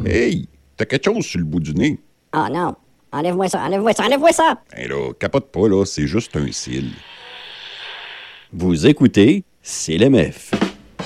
Hey, t'as quelque chose sur le bout du nez. Oh non. Enlève-moi ça, enlève-moi ça, enlève-moi ça! Ben là, capote pas, là, c'est juste un cil. Vous écoutez CLMF.